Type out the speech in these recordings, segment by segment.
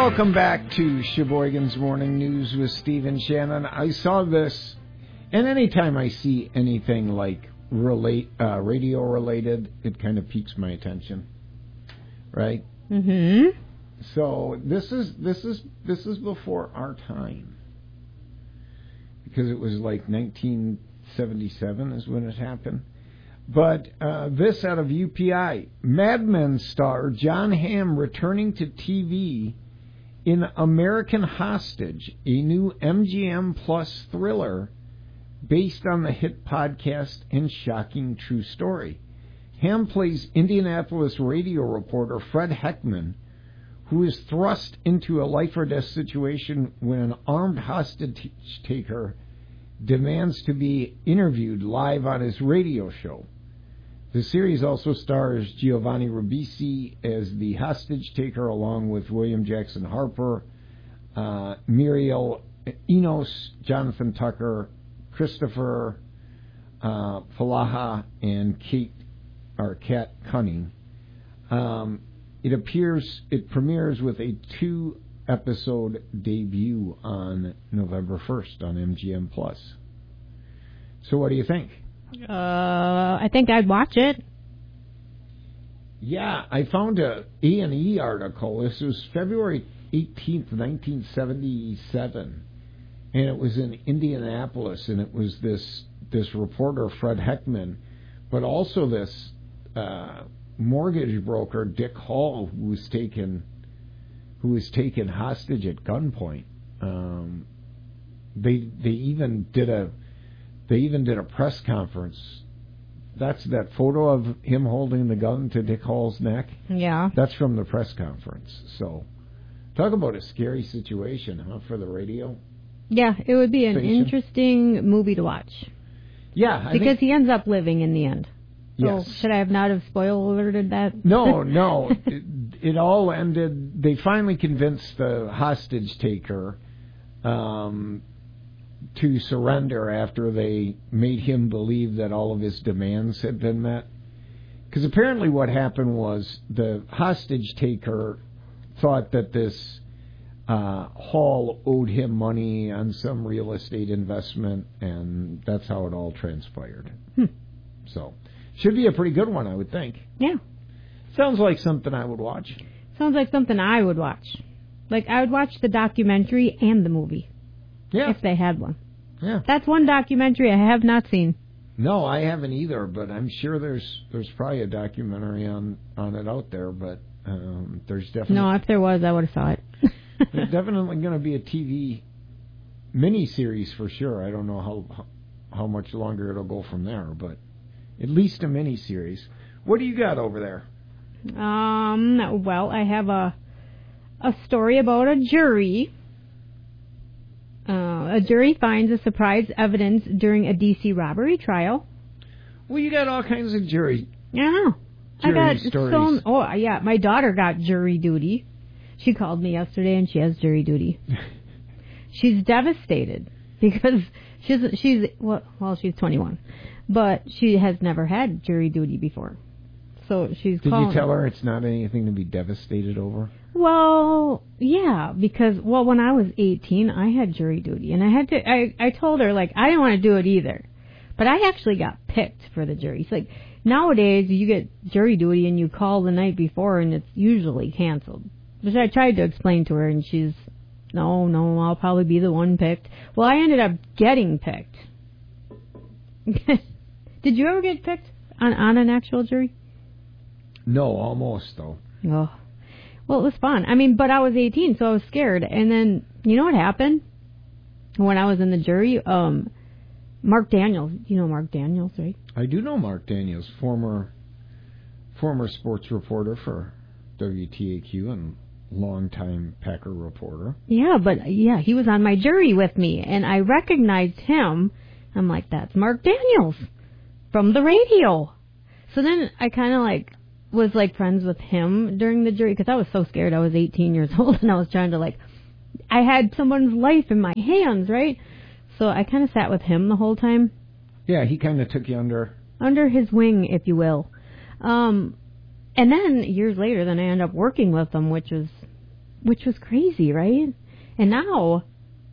Welcome back to Sheboygan's Morning News with Steve and Shannon. I saw this, and anytime I see anything like radio related, it kind of piques my attention, right? Mm-hmm. So this is before our time, because it was like 1977 is when it happened. But this out of UPI, Mad Men star John Hamm returning to TV in American Hostage, a new MGM Plus thriller based on the hit podcast and shocking true story. Hamm plays Indianapolis radio reporter Fred Heckman, who is thrust into a life-or-death situation when an armed hostage taker demands to be interviewed live on his radio show. The series also stars Giovanni Ribisi as the hostage taker, along with William Jackson Harper, Muriel Enos, Jonathan Tucker, Christopher Falaha, and Kat Cunning. It premieres with a 2-episode debut on November 1st on MGM Plus. So what do you think? I think I'd watch it. Yeah, I found a A&E article. This was February 18th, 1977, and it was in Indianapolis, and it was this reporter, Fred Heckman, but also this mortgage broker, Dick Hall, who was taken hostage at gunpoint. They even did a press conference. That's that photo of him holding the gun to Dick Hall's neck. Yeah. That's from the press conference. So, talk about a scary situation, huh, for the radio? Yeah, it would be an station. Interesting movie to watch. Yeah. Because he ends up living in the end. Yes. So, should I have not have spoiler alerted that? No. It all ended. They finally convinced the hostage taker to surrender after they made him believe that all of his demands had been met. Because apparently what happened was the hostage taker thought that this Hall owed him money on some real estate investment, and that's how it all transpired. So, should be a pretty good one, I would think. Yeah. Sounds like something I would watch. Sounds like something I would watch. Like, I would watch the documentary and the movie. Yeah. If they had one. Yeah. That's one documentary I have not seen. No, I haven't either, but I'm sure there's probably a documentary on it out there, but there's definitely... No, if there was, I would have saw it. There's definitely going to be a TV miniseries for sure. I don't know how much longer it'll go from there, but at least a miniseries. What do you got over there? Well, I have a story about a jury. A jury finds a surprise evidence during a D.C. robbery trial. Well, you got all kinds of jury. Yeah, I got stories. My daughter got jury duty. She called me yesterday, and she has jury duty. She's devastated because she's 21, but she has never had jury duty before. So she's Did calling. you tell her it's not anything to be devastated over? Well, yeah, because, when I was 18, I had jury duty, and I told her, like, I didn't want to do it either, but I actually got picked for the jury. It's like, nowadays, you get jury duty, and you call the night before, and it's usually canceled. Which I tried to explain to her, and she's, no, I'll probably be the one picked. Well, I ended up getting picked. Did you ever get picked on an actual jury? No, almost, though. Oh. Well, it was fun. I mean, but I was 18, so I was scared. And then, you know what happened? When I was in the jury, Mark Daniels. You know Mark Daniels, right? I do know Mark Daniels, former sports reporter for WTAQ and longtime Packer reporter. Yeah, he was on my jury with me, and I recognized him. I'm like, that's Mark Daniels from the radio. So then I kind of was friends with him during the jury because I was so scared. I was 18 years old, and I was trying to I had someone's life in my hands, right? So I kind of sat with him the whole time. Yeah, he kind of took you under his wing, if you will. And then years later, I ended up working with him, which was which was crazy, right? And now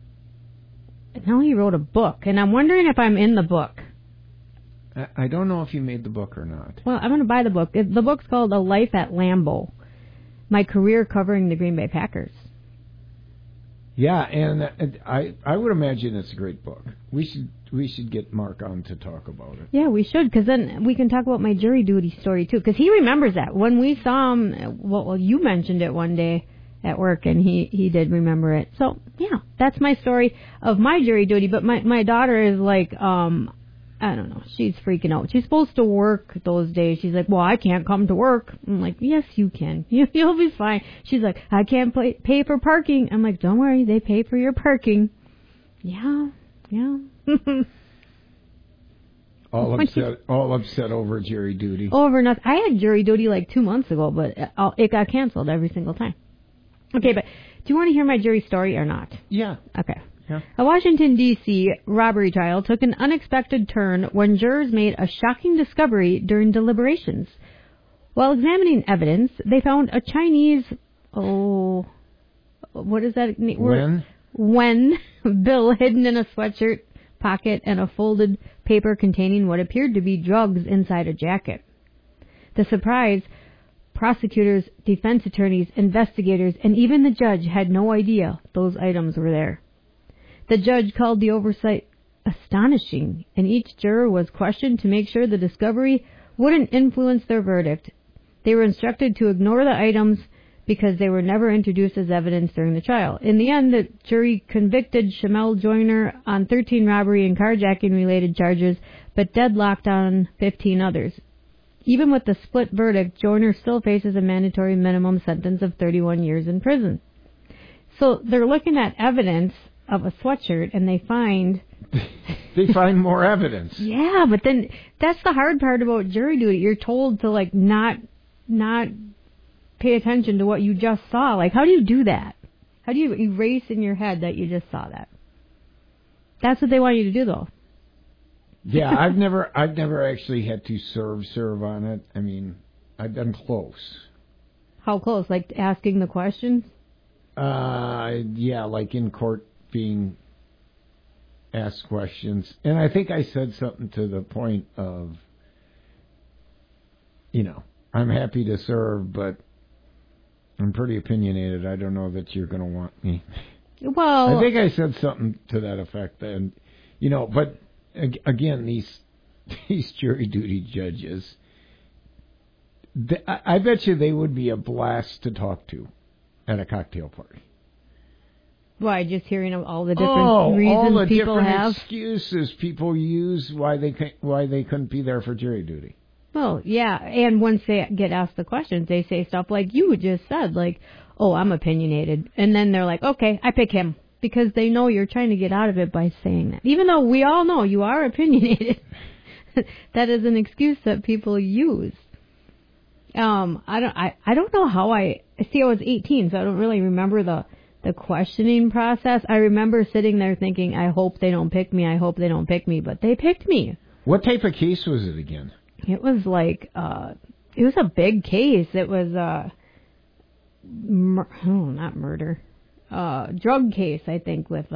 he wrote a book, and I'm wondering if I'm in the book. I don't know if you made the book or not. Well, I'm going to buy the book. The book's called A Life at Lambeau, My Career Covering the Green Bay Packers. Yeah, and I would imagine it's a great book. We should get Mark on to talk about it. Yeah, we should, because then we can talk about my jury duty story, too, because he remembers that. When we saw him, well, you mentioned it one day at work, and he did remember it. So, yeah, that's my story of my jury duty, but my daughter is like, I don't know, she's freaking out. She's supposed to work those days. She's like, well, I can't come to work. I'm like, yes, you can. You'll be fine. She's like, I can't pay for parking. I'm like, don't worry, they pay for your parking. Yeah. All upset over jury duty. Over nothing. I had jury duty like 2 months ago, but it got canceled every single time. Okay, but do you want to hear my jury story or not? Yeah. Okay. Yeah. A Washington, D.C. robbery trial took an unexpected turn when jurors made a shocking discovery during deliberations. While examining evidence, they found a Chinese, what is that word? When bill hidden in a sweatshirt pocket and a folded paper containing what appeared to be drugs inside a jacket. The surprise, prosecutors, defense attorneys, investigators, and even the judge had no idea those items were there. The judge called the oversight astonishing, and each juror was questioned to make sure the discovery wouldn't influence their verdict. They were instructed to ignore the items because they were never introduced as evidence during the trial. In the end, the jury convicted Shamel Joyner on 13 robbery and carjacking-related charges, but deadlocked on 15 others. Even with the split verdict, Joyner still faces a mandatory minimum sentence of 31 years in prison. So they're looking at evidence of a sweatshirt, and they find more evidence. Yeah, but then that's the hard part about jury duty. You're told to like not pay attention to what you just saw. Like, how do you do that? How do you erase in your head that you just saw that? That's what they want you to do, though. Yeah, I've never actually had to serve on it. I mean, I've done close. How close? Like asking the questions? Yeah, like in court being asked questions. And I think I said something to the point of, I'm happy to serve, but I'm pretty opinionated. I don't know that you're going to want me. Well, I think I said something to that effect. And, but again, these jury duty judges, I bet you they would be a blast to talk to at a cocktail party. Why, just hearing all the different reasons all the people different have? Excuses people use why they couldn't be there for jury duty. Well, yeah, and once they get asked the questions, they say stuff like you just said, like, oh, I'm opinionated. And then they're like, okay, I pick him. Because they know you're trying to get out of it by saying that. Even though we all know you are opinionated. That is an excuse that people use. I don't know how I was 18, so I don't really remember the questioning process. I remember sitting there thinking, I hope they don't pick me, but they picked me. What type of case was it again? It was like, it was a big case. It was, not murder, drug case, I think, with,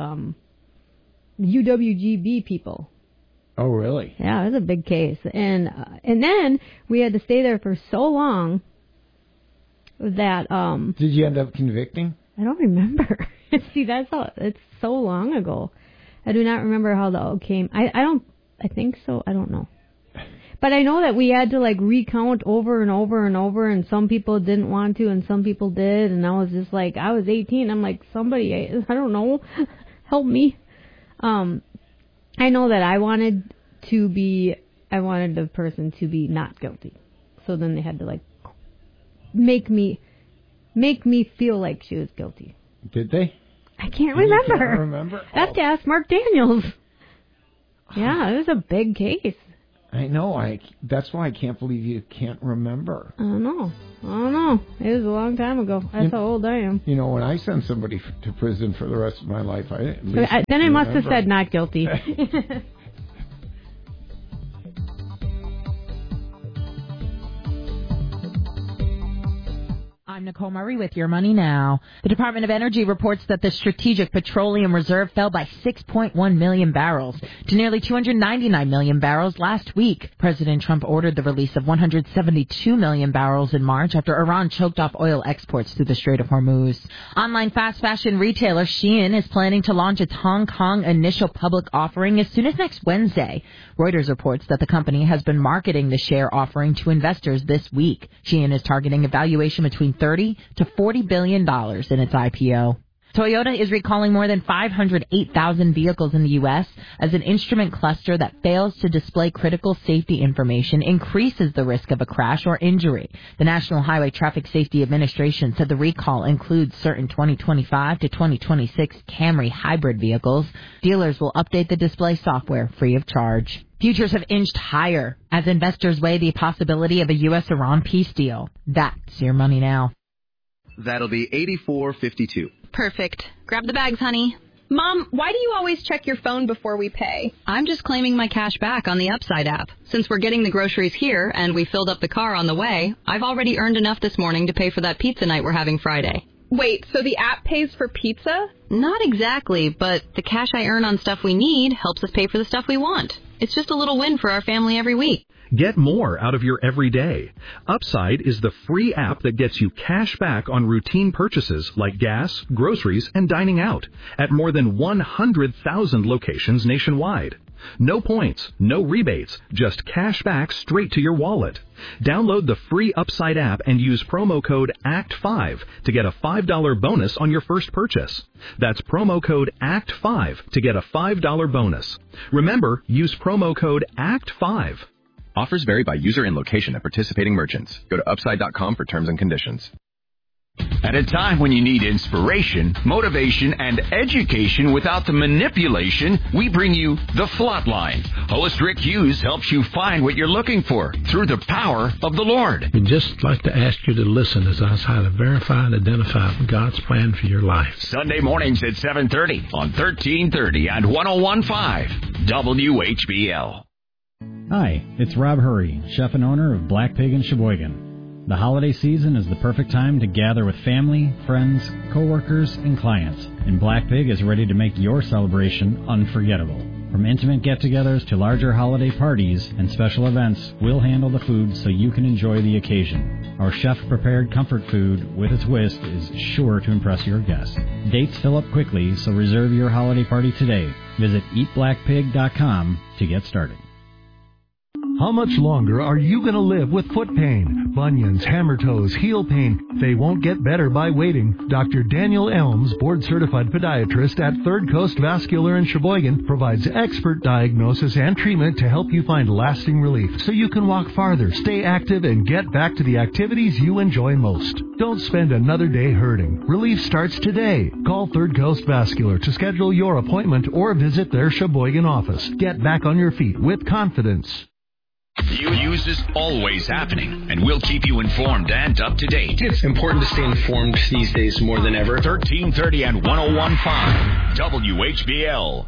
UWGB people. Oh, really? Yeah, it was a big case. And then we had to stay there for so long that, Did you end up convicting? I don't remember. See, it's so long ago. I do not remember how the all came. I think so. I don't know. But I know that we had to like recount over and over and over, and some people didn't want to and some people did, and I was just like, I was 18. I'm like, somebody, I don't know, help me. I know that I wanted the person to be not guilty. So then they had to like make me feel like she was guilty. Did they? I can't remember. You can't remember? I have to ask Mark Daniels. Yeah, it was a big case. I know. That's why I can't believe you can't remember. I don't know. It was a long time ago. That's how old I am. When I send somebody to prison for the rest of my life, then I must have said not guilty. I'm Nicole. Nicole Murray with Your Money Now. The Department of Energy reports that the Strategic Petroleum Reserve fell by 6.1 million barrels to nearly 299 million barrels last week. President Trump ordered the release of 172 million barrels in March after Iran choked off oil exports through the Strait of Hormuz. Online fast fashion retailer Shein is planning to launch its Hong Kong initial public offering as soon as next Wednesday. Reuters reports that the company has been marketing the share offering to investors this week. Shein is targeting a valuation between $30 to $40 billion in its IPO. Toyota is recalling more than 508,000 vehicles in the U.S. as an instrument cluster that fails to display critical safety information increases the risk of a crash or injury. The National Highway Traffic Safety Administration said the recall includes certain 2025 to 2026 Camry hybrid vehicles. Dealers will update the display software free of charge. Futures have inched higher as investors weigh the possibility of a U.S.-Iran peace deal. That's Your Money Now. That'll be $84.52. Perfect. Grab the bags, honey. Mom, why do you always check your phone before we pay? I'm just claiming my cash back on the Upside app. Since we're getting the groceries here and we filled up the car on the way, I've already earned enough this morning to pay for that pizza night we're having Friday. Wait, so the app pays for pizza? Not exactly, but the cash I earn on stuff we need helps us pay for the stuff we want. It's just a little win for our family every week. Get more out of your everyday. Upside is the free app that gets you cash back on routine purchases like gas, groceries, and dining out at more than 100,000 locations nationwide. No points, no rebates, just cash back straight to your wallet. Download the free Upside app and use promo code ACT5 to get a $5 bonus on your first purchase. That's promo code ACT5 to get a $5 bonus. Remember, use promo code ACT5. Offers vary by user and location at participating merchants. Go to upside.com for terms and conditions. At a time when you need inspiration, motivation, and education without the manipulation, we bring you The Flatline. Host Rick Hughes helps you find what you're looking for through the power of the Lord. We'd just like to ask you to listen as I try to verify and identify God's plan for your life. Sunday mornings at 7:30 on 1330 and 101.5 WHBL. Hi, it's Rob Hurry, chef and owner of Black Pig in Sheboygan. The holiday season is the perfect time to gather with family, friends, coworkers, and clients, and Black Pig is ready to make your celebration unforgettable. From intimate get-togethers to larger holiday parties and special events, we'll handle the food so you can enjoy the occasion. Our chef-prepared comfort food with a twist is sure to impress your guests. Dates fill up quickly, so reserve your holiday party today. Visit eatblackpig.com to get started. How much longer are you going to live with foot pain, bunions, hammer toes, heel pain? They won't get better by waiting. Dr. Daniel Elms, board-certified podiatrist at Third Coast Vascular in Sheboygan, provides expert diagnosis and treatment to help you find lasting relief so you can walk farther, stay active, and get back to the activities you enjoy most. Don't spend another day hurting. Relief starts today. Call Third Coast Vascular to schedule your appointment or visit their Sheboygan office. Get back on your feet with confidence. News is always happening, and we'll keep you informed and up to date. It's important to stay informed these days more than ever. 1330 and 101.5 WHBL.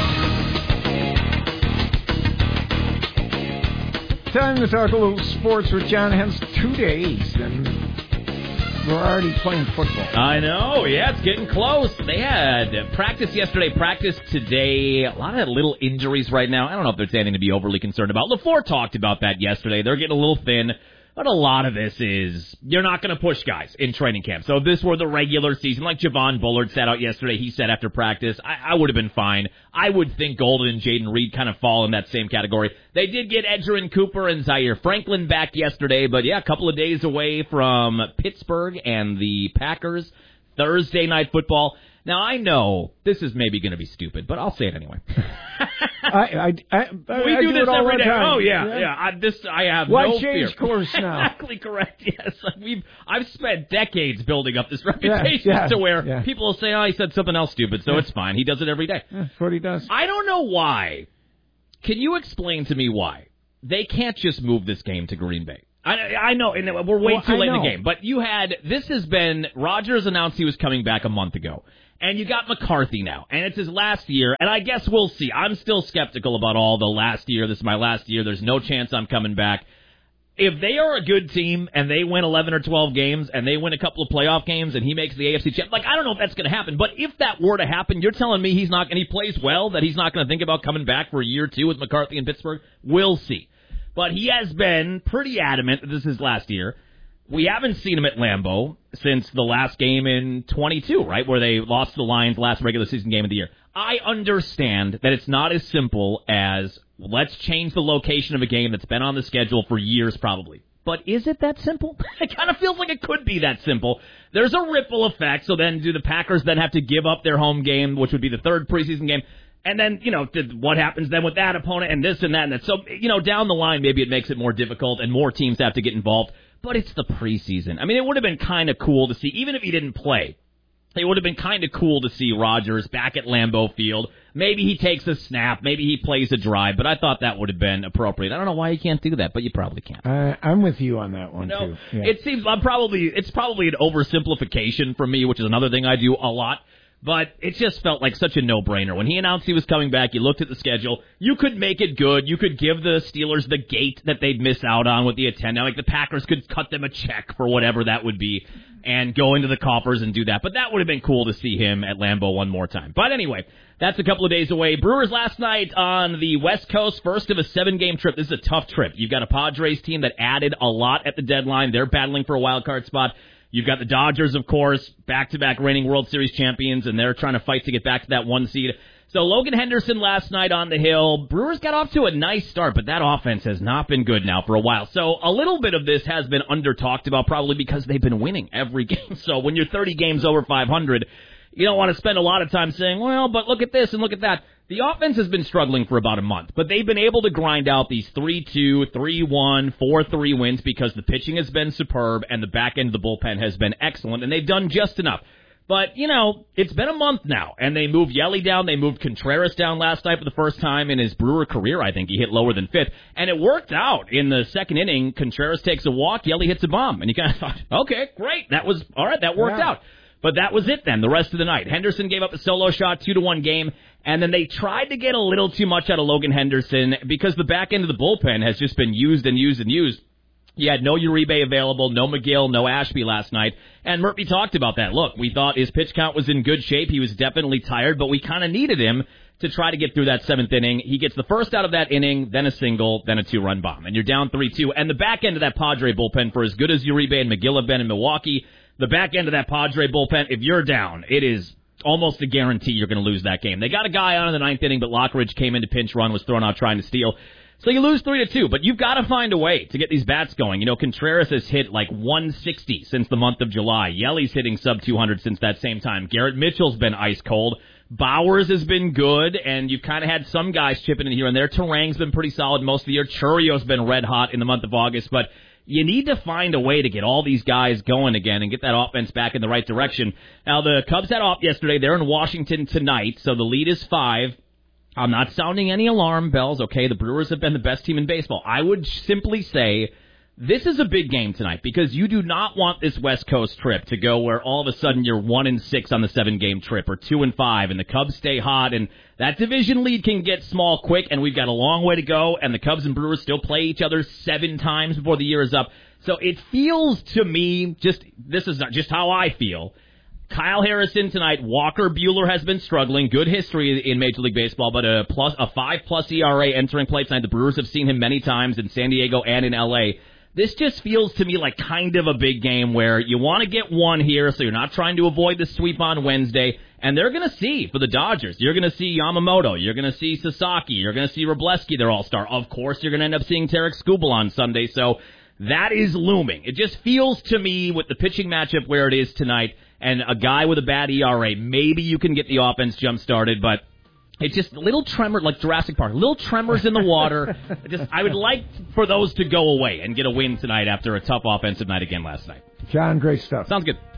Time to talk a little sports with John Hens. 2 days, and we're already playing football. I know. Yeah, it's getting close. They had practice yesterday, practice today. A lot of little injuries right now. I don't know if there's anything to be overly concerned about. LaFleur talked about that yesterday. They're getting a little thin. But a lot of this is you're not going to push guys in training camp. So if this were the regular season, like Javon Bullard sat out yesterday, he said after practice, I would have been fine. I would think Golden and Jaden Reed kind of fall in that same category. They did get Edgerrin Cooper and Zaire Franklin back yesterday, but yeah, a couple of days away from Pittsburgh and the Packers. Thursday night football. Now, I know this is maybe going to be stupid, but I'll say it anyway. I we do this every day. Time. Oh, yeah. I have Why no change fear. course now? Exactly correct, yes. I've spent decades building up this reputation to where people will say, oh, he said something else stupid, so it's fine. He does it every day. That's what he does. I don't know why. Can you explain to me why they can't just move this game to Green Bay? I know, and we're way too late in the game. But Rodgers announced he was coming back a month ago. And you got McCarthy now, and it's his last year, and I guess we'll see. I'm still skeptical about all the last year. This is my last year. There's no chance I'm coming back. if they are a good team and they win 11 or 12 games and they win a couple of playoff games and he makes the AFC champ, like, I don't know if that's going to happen, but if that were to happen, you're telling me he's not, and he plays well, that he's not going to think about coming back for a year or two with McCarthy in Pittsburgh? We'll see. But he has been pretty adamant that this is last year. We haven't seen him at Lambeau since the last game in 22, right, where they lost to the Lions last regular season game of the year. I understand that it's not as simple as, let's change the location of a game that's been on the schedule for years probably. But is it that simple? It kind of feels like it could be that simple. There's a ripple effect, so then do the Packers then have to give up their home game, which would be the third preseason game? And then, what happens then with that opponent and this and that and that? So, down the line, maybe it makes it more difficult and more teams have to get involved. But it's the preseason. I mean, it would have been kind of cool to see, even if he didn't play, it would have been kind of cool to see Rodgers back at Lambeau Field. Maybe he takes a snap. Maybe he plays a drive. But I thought that would have been appropriate. I don't know why you can't do that, but you probably can. I'm with you on that one, too. Yeah. It seems it's probably an oversimplification for me, which is another thing I do a lot. But it just felt like such a no-brainer. When he announced he was coming back, you looked at the schedule. You could make it good. You could give the Steelers the gate that they'd miss out on with the attendance. Like the Packers could cut them a check for whatever that would be and go into the coffers and do that. But that would have been cool to see him at Lambeau one more time. But anyway, that's a couple of days away. Brewers last night on the West Coast, first of a 7-game trip. This is a tough trip. You've got a Padres team that added a lot at the deadline. They're battling for a wild card spot. You've got the Dodgers, of course, back-to-back reigning World Series champions, and they're trying to fight to get back to that 1 seed. So Logan Henderson last night on the hill. Brewers got off to a nice start, but that offense has not been good now for a while. So a little bit of this has been under-talked about, probably because they've been winning every game. So when you're 30 games over 500, you don't want to spend a lot of time saying, well, but look at this and look at that. The offense has been struggling for about a month, but they've been able to grind out these 3-2, 3-1, 4-3 wins because the pitching has been superb and the back end of the bullpen has been excellent, and they've done just enough. But, it's been a month now, and they moved Yelly down. They moved Contreras down last night for the first time in his Brewer career, I think. He hit lower than 5th, and it worked out. In the second inning, Contreras takes a walk, Yelly hits a bomb, and you kind of thought, okay, great, that worked out. But that was it then, the rest of the night. Henderson gave up a solo shot, 2-1 game, and then they tried to get a little too much out of Logan Henderson because the back end of the bullpen has just been used and used and used. You had no Uribe available, no McGill, no Ashby last night, and Murphy talked about that. Look, we thought his pitch count was in good shape. He was definitely tired, but we kind of needed him to try to get through that 7th inning. He gets the first out of that inning, then a single, then a 2-run bomb, and you're down 3-2. And the back end of that Padre bullpen, for as good as Uribe and McGill have been in Milwaukee, the back end of that Padre bullpen, if you're down, it is almost a guarantee you're going to lose that game. They got a guy on in the 9th inning, but Lockridge came in to pinch run, was thrown out trying to steal. So you lose 3-2, but you've got to find a way to get these bats going. Contreras has hit like 160 since the month of July. Yelly's hitting sub 200 since that same time. Garrett Mitchell's been ice cold. Bowers has been good, and you've kind of had some guys chipping in here and there. Terang's been pretty solid most of the year. Churrio's been red hot in the month of August, but you need to find a way to get all these guys going again and get that offense back in the right direction. Now, the Cubs had off yesterday. They're in Washington tonight, so the lead is 5. I'm not sounding any alarm bells, okay? The Brewers have been the best team in baseball. I would simply say this is a big game tonight because you do not want this West Coast trip to go where all of a sudden you're 1-6 on the 7-game trip or 2-5 and the Cubs stay hot and that division lead can get small quick and we've got a long way to go and the Cubs and Brewers still play each other 7 times before the year is up. So it feels to me, this is not just how I feel. Kyle Harrison tonight. Walker Buehler has been struggling. Good history in Major League Baseball, but a 5+ ERA entering play tonight. The Brewers have seen him many times in San Diego and in L.A. This just feels to me like kind of a big game where you want to get one here, so you're not trying to avoid the sweep on Wednesday. And they're going to see, for the Dodgers, you're going to see Yamamoto, you're going to see Sasaki, you're going to see Wroblewski, their all-star. Of course, you're going to end up seeing Tarek Skubal on Sunday, so that is looming. It just feels to me with the pitching matchup where it is tonight and a guy with a bad ERA, maybe you can get the offense jump-started, but it's just a little tremor, like Jurassic Park, little tremors in the water. I would like for those to go away and get a win tonight after a tough offensive night again last night. John, great stuff. Sounds good.